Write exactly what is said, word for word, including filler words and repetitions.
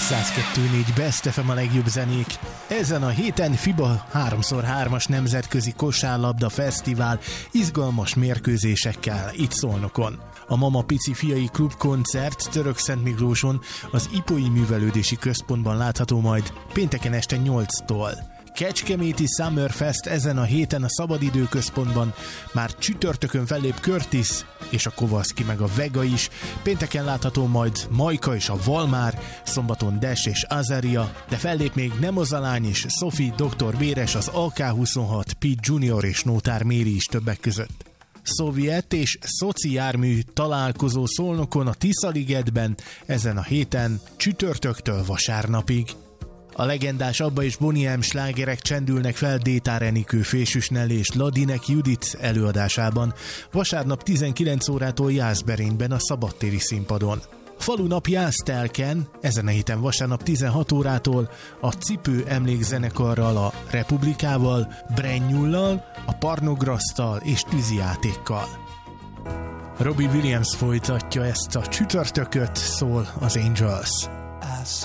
száz kettő négy Best ef em a legjobb zenék. Ezen a héten FIBA három szor hármas nemzetközi kosárlabda fesztivál izgalmas mérkőzésekkel itt Szolnokon. A Mama Pici Fiai Klub koncert Törökszentmiklóson az Ipói Művelődési Központban látható majd pénteken este nyolctól. Kecskeméti Summerfest ezen a héten a Szabadidőközpontban, már csütörtökön fellép Curtis és a Kovaszki meg a Vega is, pénteken látható majd Majka és a Valmár, szombaton Des és Azaria, de fellép még Nemozalány és Sophie, doktor Béres, az á ká huszonhat, Pete Junior és Nótár Méri is többek között. Szovjet és szoci jármű találkozó Szolnokon a Tiszaligetben ezen a héten csütörtöktől vasárnapig. A legendás Abba és Boney M slágerek csendülnek fel Détár Enikő, Fésűs Nelly és Ladinek Judit előadásában vasárnap tizenkilenc órától Jászberényben a szabadtéri színpadon. Falunap Jásztelken ezen a héten vasárnap tizenhat órától a Cipő emlékzenekarral, a Republikával, Brennyullal, a Parnograsztal és tűzijátékkal. Robbie Williams folytatja ezt a csütörtököt, szól az Angels.